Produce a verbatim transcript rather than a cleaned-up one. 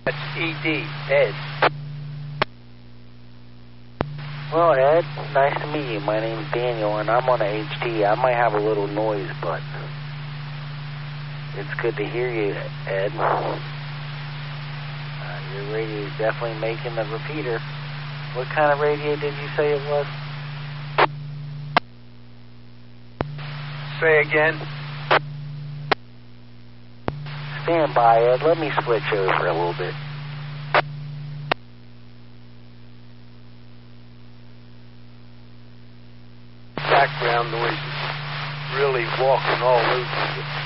That's E D, Ed. Well, Ed, nice to meet you. My name's Daniel, and I'm on a H D. I might have a little noise, but it's good to hear you, Ed. Uh, your radio is definitely making the repeater. What kind of radio did you say it was? Say again. Stand by, Ed. Let me switch over a little bit. Background noises really walking all over you.